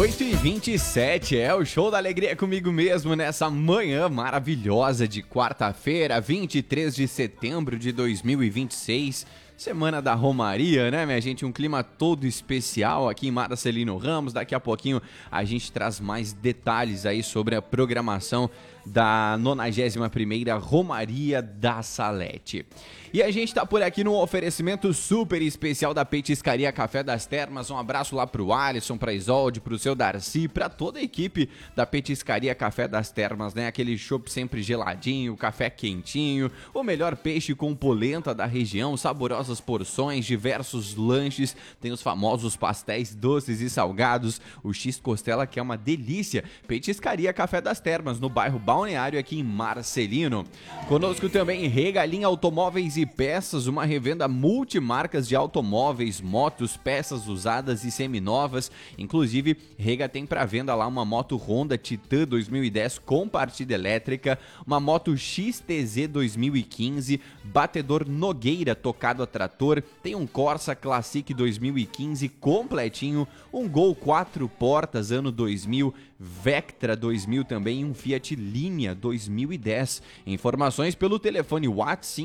8h27, é o Show da Alegria comigo mesmo nessa manhã maravilhosa de quarta-feira, 23 de setembro de 2026. Semana da Romaria, né, minha gente? Um clima todo especial aqui em Marcelino Ramos. Daqui a pouquinho a gente traz mais detalhes aí sobre a programação da 91ª Romaria da Salete. E a gente tá por aqui no oferecimento super especial da Petiscaria Café das Termas. Um abraço lá pro Alisson, pra Isolde, pro seu Darcy, pra toda a equipe da Petiscaria Café das Termas, né? Aquele chopp sempre geladinho, café quentinho, o melhor peixe com polenta da região, saborosas porções, diversos lanches, tem os famosos pastéis doces e salgados, o X-Costela que é uma delícia. Petiscaria Café das Termas, no bairro Balneário aqui em Marcelino. Conosco também Regalinha Automóveis e Peças, uma revenda multimarcas de automóveis, motos, peças usadas e seminovas. Inclusive, Rega tem para venda lá uma moto Honda Titan 2010 com partida elétrica, uma moto XTZ 2015, batedor Nogueira tocado a trator, tem um Corsa Classic 2015 completinho, um Gol 4 portas ano 2000, Vectra 2000 também, um Fiat Linea 2010. Informações pelo telefone WhatsApp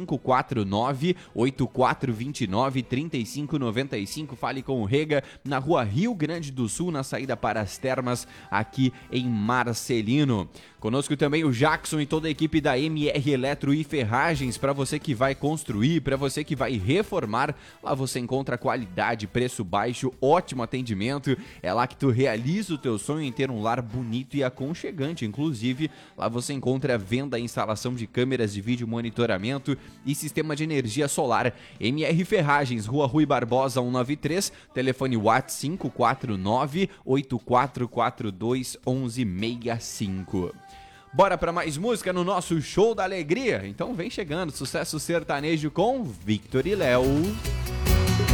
549-8429-3595. Fale com o Rega na rua Rio Grande do Sul, na saída para as Termas, aqui em Marcelino. Conosco também o Jackson e toda a equipe da MR Eletro e Ferragens, para você que vai construir, para você que vai reformar. Lá você encontra qualidade, preço baixo, ótimo atendimento. É lá que tu realiza o teu sonho em ter um lar bonito e aconchegante. Inclusive, lá você encontra a venda e instalação de câmeras de vídeo monitoramento e sistema de energia solar. MR Ferragens, Rua Rui Barbosa 193, telefone WhatsApp 549-8442-1165. Bora para mais música no nosso Show da Alegria? Então vem chegando, sucesso sertanejo com Victor e Léo.